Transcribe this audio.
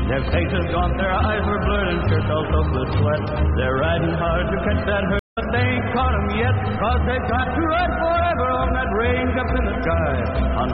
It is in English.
Their faces gaunt, their eyes were blurred, and shirts all soaked with sweat. They're riding hard to catch that herd, but they ain't caught 'em yet, 'cause they've got to ride forever on that range up in the sky. On